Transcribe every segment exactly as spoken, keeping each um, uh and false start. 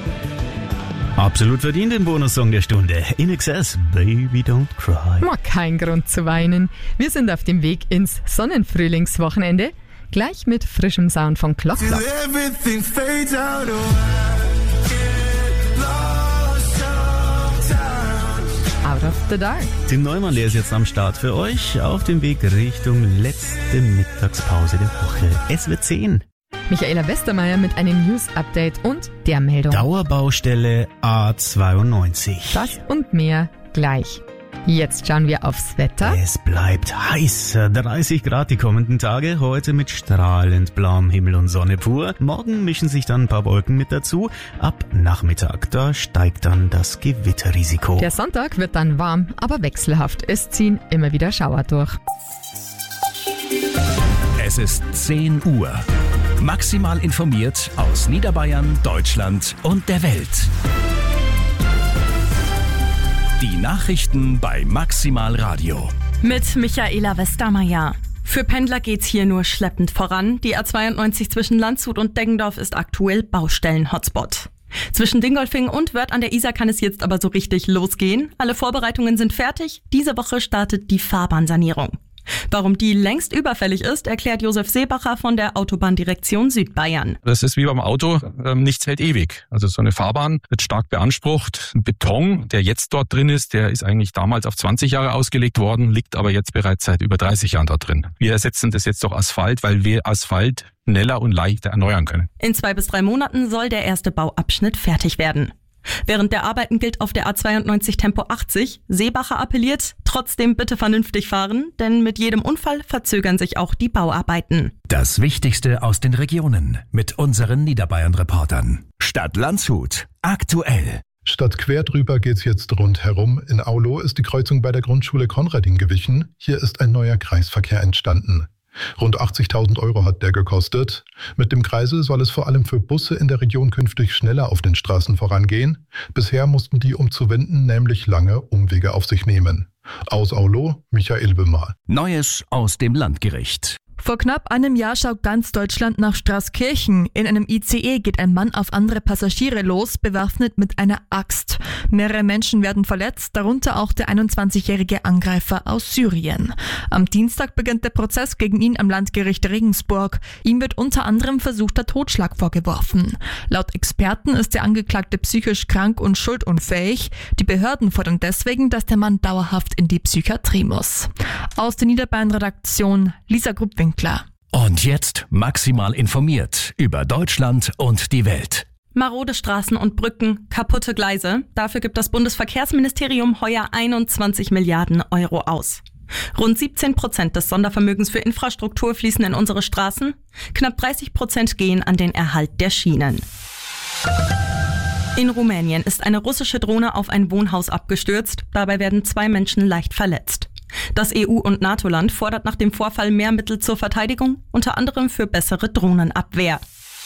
Absolut verdient den Bonussong der Stunde. In Excess, Baby Don't Cry. Mal kein Grund zu weinen. Wir sind auf dem Weg ins Sonnenfrühlingswochenende. Gleich mit frischem Sound von Clock Clock. Out of the Dark. Tim Neumann, der ist jetzt am Start für euch auf dem Weg Richtung letzte Mittagspause der Woche. Es wird zehn. Michaela Westermeier mit einem News-Update und der Meldung. Dauerbaustelle A zweiundneunzig. Das und mehr gleich. Jetzt schauen wir aufs Wetter. Es bleibt heiß. dreißig Grad die kommenden Tage. Heute mit strahlend blauem Himmel und Sonne pur. Morgen mischen sich dann ein paar Wolken mit dazu. Ab Nachmittag, da steigt dann das Gewitterrisiko. Der Sonntag wird dann warm, aber wechselhaft. Es ziehen immer wieder Schauer durch. Es ist zehn Uhr. Maximal informiert aus Niederbayern, Deutschland und der Welt. Die Nachrichten bei Maximal Radio. Mit Michaela Westermeier. Für Pendler geht's hier nur schleppend voran. Die A zweiundneunzig zwischen Landshut und Deggendorf ist aktuell Baustellen-Hotspot. Zwischen Dingolfing und Wörth an der Isar kann es jetzt aber so richtig losgehen. Alle Vorbereitungen sind fertig. Diese Woche startet die Fahrbahnsanierung. Warum die längst überfällig ist, erklärt Josef Seebacher von der Autobahndirektion Südbayern. Das ist wie beim Auto, ähm, nichts hält ewig. Also so eine Fahrbahn wird stark beansprucht. Beton, der jetzt dort drin ist, der ist eigentlich damals auf zwanzig Jahre ausgelegt worden, liegt aber jetzt bereits seit über dreißig Jahren dort drin. Wir ersetzen das jetzt durch Asphalt, weil wir Asphalt schneller und leichter erneuern können. In zwei bis drei Monaten soll der erste Bauabschnitt fertig werden. Während der Arbeiten gilt auf der A zweiundneunzig Tempo achtzig. Seebacher appelliert, trotzdem bitte vernünftig fahren, denn mit jedem Unfall verzögern sich auch die Bauarbeiten. Das Wichtigste aus den Regionen mit unseren Niederbayern-Reportern. Stadt Landshut. Aktuell. Statt quer drüber geht's jetzt rundherum. In Aulo ist die Kreuzung bei der Grundschule Konradin gewichen. Hier ist ein neuer Kreisverkehr entstanden. Rund achtzigtausend Euro hat der gekostet. Mit dem Kreisel soll es vor allem für Busse in der Region künftig schneller auf den Straßen vorangehen. Bisher mussten die, um zu wenden, nämlich lange Umwege auf sich nehmen. Aus Aulo, Michael Wimmer. Neues aus dem Landgericht. Vor knapp einem Jahr schaut ganz Deutschland nach Straßkirchen. In einem I C E geht ein Mann auf andere Passagiere los, bewaffnet mit einer Axt. Mehrere Menschen werden verletzt, darunter auch der einundzwanzigjährige Angreifer aus Syrien. Am Dienstag beginnt der Prozess gegen ihn am Landgericht Regensburg. Ihm wird unter anderem versuchter Totschlag vorgeworfen. Laut Experten ist der Angeklagte psychisch krank und schuldunfähig. Die Behörden fordern deswegen, dass der Mann dauerhaft in die Psychiatrie muss. Aus der Niederbayern-Redaktion Lisa Gruppwinkel. Klar. Und jetzt maximal informiert über Deutschland und die Welt. Marode Straßen und Brücken, kaputte Gleise. Dafür gibt das Bundesverkehrsministerium heuer einundzwanzig Milliarden Euro aus. Rund siebzehn Prozent des Sondervermögens für Infrastruktur fließen in unsere Straßen. Knapp dreißig Prozent gehen an den Erhalt der Schienen. In Rumänien ist eine russische Drohne auf ein Wohnhaus abgestürzt. Dabei werden zwei Menschen leicht verletzt. Das E U- und NATO-Land fordert nach dem Vorfall mehr Mittel zur Verteidigung, unter anderem für bessere Drohnenabwehr.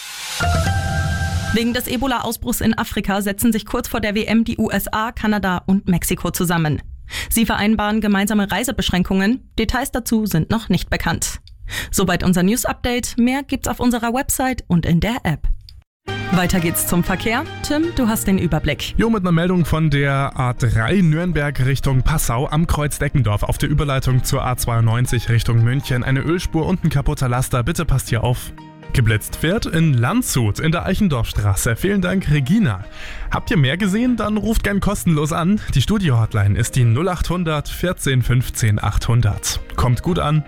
Wegen des Ebola-Ausbruchs in Afrika setzen sich kurz vor der W M die U S A, Kanada und Mexiko zusammen. Sie vereinbaren gemeinsame Reisebeschränkungen. Details dazu sind noch nicht bekannt. Soweit unser News-Update. Mehr gibt's auf unserer Website und in der App. Weiter geht's zum Verkehr. Tim, du hast den Überblick. Jo, mit einer Meldung von der A drei Nürnberg Richtung Passau am Kreuz Deckendorf auf der Überleitung zur A zweiundneunzig Richtung München. Eine Ölspur und ein kaputter Laster. Bitte passt hier auf. Geblitzt fährt in Landshut in der Eichendorfstraße. Vielen Dank, Regina. Habt ihr mehr gesehen? Dann ruft gern kostenlos an. Die Studio-Hotline ist die null acht hundert vierzehn fünfzehn achthundert. Kommt gut an.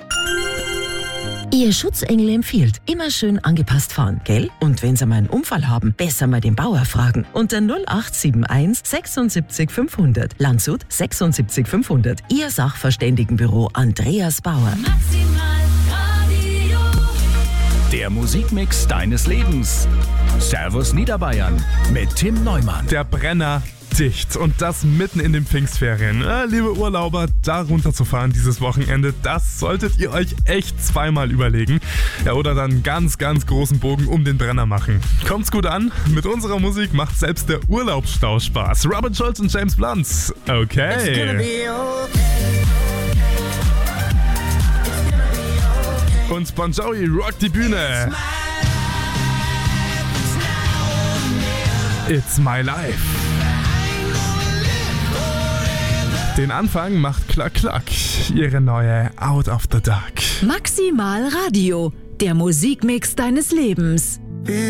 Ihr Schutzengel empfiehlt, immer schön angepasst fahren, gell? Und wenn Sie mal einen Unfall haben, besser mal den Bauer fragen. Unter null acht sieben eins sechsundsiebzig fünfhundert. Landshut sechsundsiebzig fünfhundert. Ihr Sachverständigenbüro Andreas Bauer. Der Musikmix deines Lebens. Servus Niederbayern mit Tim Neumann. Der Brenner dicht und das mitten in den Pfingstferien. Äh, liebe Urlauber, da runterzufahren dieses Wochenende, das solltet ihr euch echt zweimal überlegen. Ja, oder dann ganz, ganz großen Bogen um den Brenner machen. Kommt's gut an? Mit unserer Musik macht selbst der Urlaubsstau Spaß. Robin Schulz und James Blunt. Okay. Und Bon Jovi rockt die Bühne. It's My Life. Den Anfang macht Klack Klack, ihre neue Out of the Dark. Maximal Radio, der Musikmix deines Lebens.